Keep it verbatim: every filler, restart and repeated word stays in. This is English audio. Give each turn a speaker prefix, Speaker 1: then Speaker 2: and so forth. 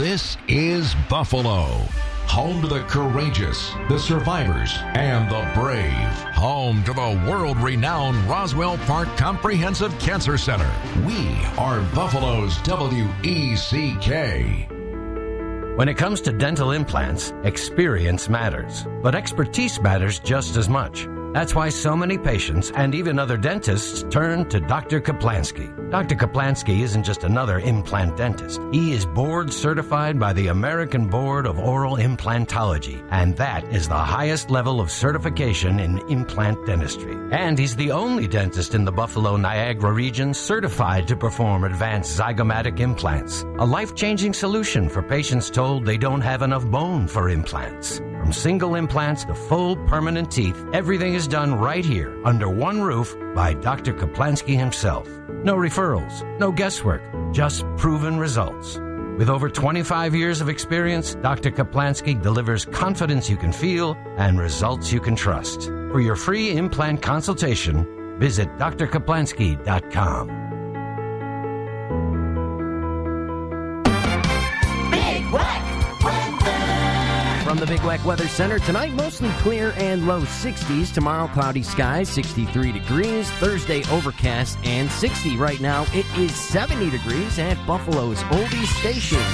Speaker 1: This is Buffalo, home to the courageous, the survivors, and the brave. Home to the world-renowned Roswell Park Comprehensive Cancer Center. We are Buffalo's W E C K.
Speaker 2: When it comes to dental implants, experience matters, but expertise matters just as much. That's why so many patients and even other dentists turn to Doctor Kaplansky. Doctor Kaplansky isn't just another implant dentist. He is board certified by the American Board of Oral Implantology, and that is the highest level of certification in implant dentistry. And he's the only dentist in the Buffalo-Niagara region certified to perform advanced zygomatic implants, a life-changing solution for patients told they don't have enough bone for implants. From single implants to full permanent teeth, everything is done right here under one roof by Doctor Kaplansky himself. No referrals, no guesswork, just proven results. With over twenty-five years of experience, Doctor Kaplansky delivers confidence you can feel and results you can trust. For your free implant consultation, visit D R kaplansky dot com.
Speaker 3: Big Whack Weather!
Speaker 4: From the Big Whack Weather Center, tonight mostly clear and low sixties. Tomorrow, cloudy skies, sixty-three degrees. Thursday, overcast and sixty. Right now, it is seventy degrees at Buffalo's Oldie Station.